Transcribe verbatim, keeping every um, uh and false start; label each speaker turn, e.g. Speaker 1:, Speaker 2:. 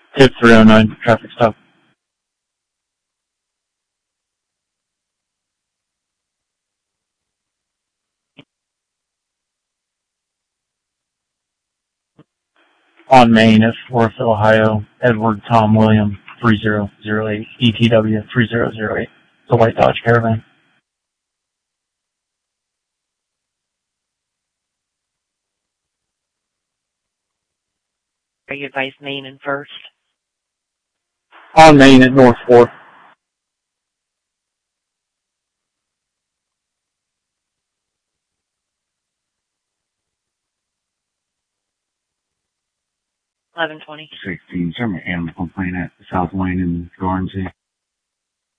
Speaker 1: Tip three oh nine, traffic stop. On Main at fourth, Ohio, Edward Tom William, three zero zero eight, E T W three zero zero eight. The white Dodge Caravan.
Speaker 2: Are you advised Main and First?
Speaker 1: On Main at North fourth.
Speaker 2: eleven twenty.
Speaker 3: sixteen, serve my animal complaint at South Wayne and Guernsey.